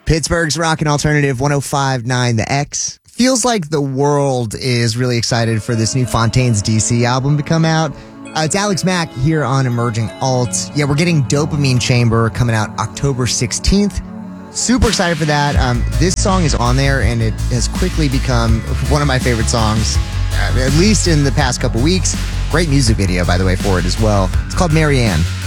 Pittsburgh's Rockin' Alternative 105.9 The X. Feels like the world is really excited for this new Fontaines DC album to come out. It's Alex Mack here on Emerging Alt. Yeah, we're getting Dopamine Chamber coming out October 16th. Super excited for that. This song is on there, and it has quickly become one of my favorite songs, at least in the past couple weeks. Great music video, by the way, for it as well. It's called Marianne.